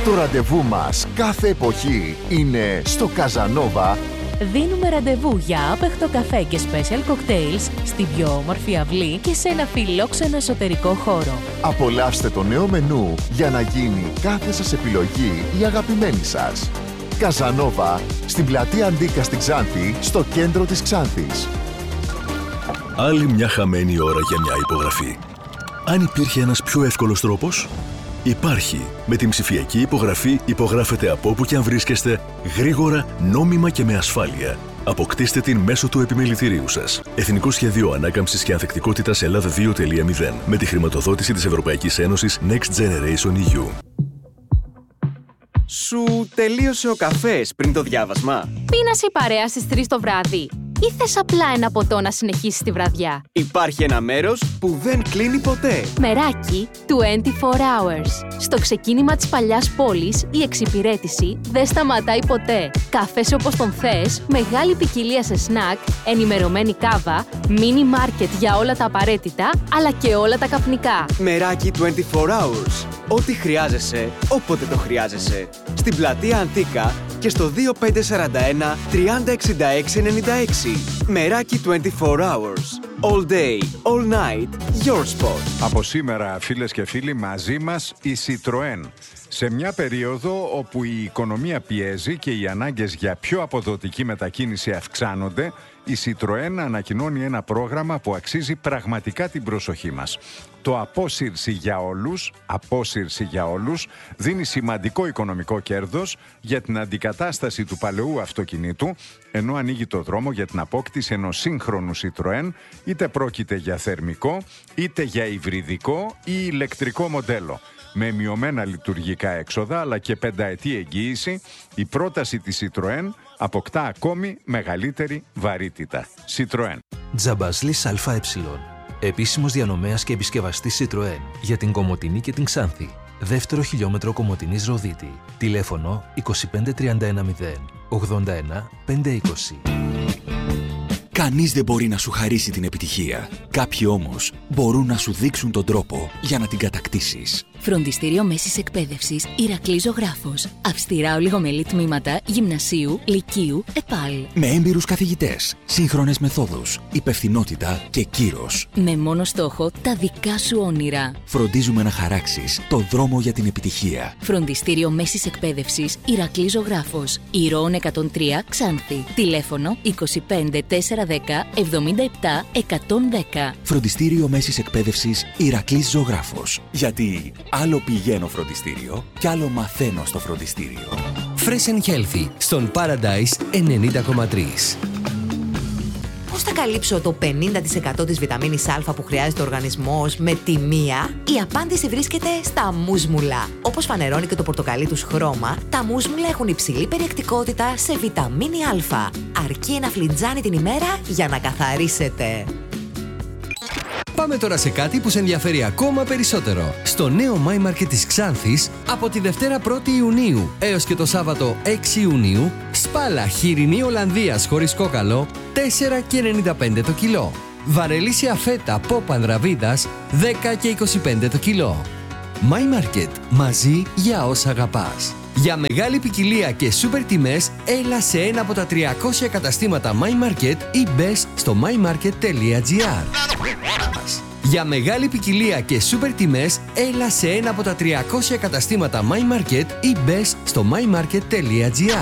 Το ραντεβού μας κάθε εποχή είναι στο Καζανόβα. Δίνουμε ραντεβού για άπεχτο καφέ και special cocktails στην πιο όμορφη αυλή και σε ένα φιλόξενο εσωτερικό χώρο. Απολαύστε το νέο μενού για να γίνει κάθε σας επιλογή η αγαπημένη σας. Καζανόβα, στην πλατεία Αντίκα στην Ξάνθη, στο κέντρο της Ξάνθης. Άλλη μια χαμένη ώρα για μια υπογραφή. Αν υπήρχε ένας πιο εύκολος τρόπος? Υπάρχει. Με την ψηφιακή υπογραφή υπογράφετε από όπου και αν βρίσκεστε, γρήγορα, νόμιμα και με ασφάλεια. Αποκτήστε την μέσω του επιμελητηρίου σας. Εθνικό Σχέδιο Ανάκαμψης και Ανθεκτικότητας Ελλάδα 2.0 με τη χρηματοδότηση της Ευρωπαϊκής Ένωσης Next Generation EU. Σου τελείωσε ο καφές πριν το διάβασμα? Πίνασε η παρέα στις 3 το βράδυ ή θες απλά ένα ποτό να συνεχίσεις τη βραδιά? Υπάρχει ένα μέρος που δεν κλείνει ποτέ. Μεράκι 24 hours. Στο ξεκίνημα της παλιάς πόλης, η εξυπηρέτηση δεν σταματάει ποτέ. Καφές όπως τον θες, μεγάλη ποικιλία σε σνακ, ενημερωμένη κάβα, μίνι μάρκετ για όλα τα απαραίτητα, αλλά και όλα τα καπνικά. Μεράκι 24 hours. Ό,τι χρειάζεσαι, όποτε το χρειάζεσαι. Στην πλατεία Αντίκα και στο 2541 306696. Μεράκι 24 hours. All day, all night, your spot. Από σήμερα, φίλες και φίλοι, μαζί μας η Citroën. Σε μια περίοδο όπου η οικονομία πιέζει και οι ανάγκες για πιο αποδοτική μετακίνηση αυξάνονται, η Citroën ανακοινώνει ένα πρόγραμμα που αξίζει πραγματικά την προσοχή μας. Το Απόσυρση για όλους δίνει σημαντικό οικονομικό κέρδος για την αντικατάσταση του παλαιού αυτοκινήτου, ενώ ανοίγει το δρόμο για την απόκτηση ενός σύγχρονου Citroën, είτε πρόκειται για θερμικό, είτε για υβριδικό ή ηλεκτρικό μοντέλο. Με μειωμένα λειτουργικά έξοδα αλλά και 5ετή εγγύηση, η πρόταση της Citroën αποκτά ακόμη μεγαλύτερη βαρύτητα. Citroën. Τζαμπασλής ΑΕ. Επίσημος διανομέας και επισκευαστής Citroën για την Κομοτηνή και την Ξάνθη. Δεύτερο χιλιόμετρο Κομοτηνής Ροδίτη. Τηλέφωνο 25310 81 520. Κανείς δεν μπορεί να σου χαρίσει την επιτυχία. Κάποιοι όμως μπορούν να σου δείξουν τον τρόπο για να την κατακτήσεις. Φροντιστήριο Μέσης Εκπαίδευσης Ηρακλής Ζωγράφος. Αυστηρά ολιγομελή τμήματα γυμνασίου, λυκείου, ΕΠΑΛ. Με έμπειρους καθηγητές, σύγχρονες μεθόδους, υπευθυνότητα και κύρος. Με μόνο στόχο τα δικά σου όνειρα. Φροντίζουμε να χαράξεις το δρόμο για την επιτυχία. Φροντιστήριο Μέσης Εκπαίδευσης Ηρακλής Ζωγράφος. Ηρώων 103 Ξάνθη. Τηλέφωνο 25 410 77 110. Φροντιστήριο Μέσης Εκπαίδευσης Ηρακλής Ζωγράφος. Γιατί άλλο πηγαίνω φροντιστήριο και άλλο μαθαίνω στο φροντιστήριο. Fresh and Healthy στον Paradise 90,3. Πώς θα καλύψω το 50% της βιταμίνης Α που χρειάζεται ο οργανισμός με τη μία? Η απάντηση βρίσκεται στα μούσμουλα. Όπως φανερώνει και το πορτοκαλί τους χρώμα, τα μούσμουλα έχουν υψηλή περιεκτικότητα σε βιταμίνη Α. Αρκεί ένα φλιτζάνι την ημέρα για να καθαρίσετε. Πάμε τώρα σε κάτι που σε ενδιαφέρει ακόμα περισσότερο. Στο νέο My Market της Ξάνθης, από τη Δευτέρα 1η Ιουνίου έως και το Σάββατο 6 Ιουνίου, σπάλα χοιρινή Ολλανδίας χωρίς κόκαλο, 4,95 το κιλό. Βαρελίσια φέτα πόπ ανδραβίδας, 10,25 το κιλό. My Market, μαζί για όσα αγαπάς. Για μεγάλη ποικιλία και σούπερ τιμές, έλα σε ένα από τα 300 καταστήματα My Market ή μπες στο mymarket.gr. Για μεγάλη ποικιλία και σούπερ τιμές, έλα σε ένα από τα 300 καταστήματα My Market ή μπες στο mymarket.gr.